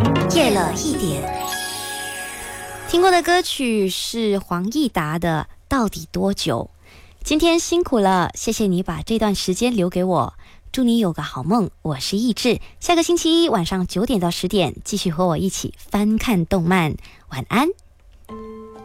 夜了一点。听过的歌曲是黄义达的《到底多久》。今天辛苦了，谢谢你把这段时间留给我，祝你有个好梦。我是易志，下个星期一晚上9点到10点继续和我一起翻看动漫，晚安。